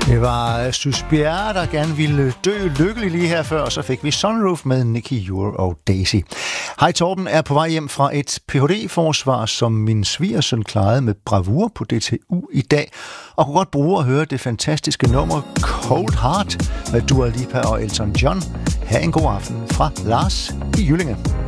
Det var Suspiria, der gerne ville dø lykkelig lige her før, og så fik vi Sunroof med Nicky Jure og Daisy. Hej, Torben er på vej hjem fra et Ph.D.-forsvar, som min svigersøn klarede med bravur på DTU i dag, og kunne godt bruge at høre det fantastiske nummer Cold Heart med Dua Lipa og Elton John. Ha' en god aften fra Lars i Jyllinge.